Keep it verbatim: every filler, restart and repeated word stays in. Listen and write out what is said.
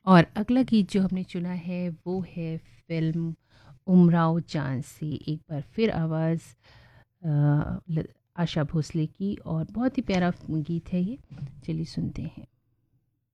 और अगला गीत जो हमने चुना है वो है फ़िल्म उमराव जान से। एक बार फिर आवाज़ अ, ल आशा भोसले की और बहुत ही प्यारा गीत है ये। चलिए सुनते हैं।